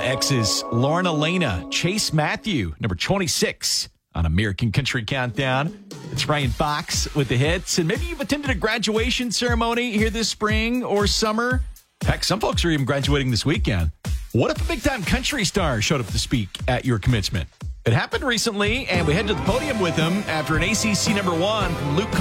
X's Lauren Elena, Chase Matthew, number 26 on American Country Countdown. It's Ryan Fox with the hits. And maybe you've attended a graduation ceremony here this spring or summer. Heck, some folks are even graduating this weekend. What if a big-time country star showed up to speak at your commencement? It happened recently, and we head to the podium with him after an ACC number 1 from Luke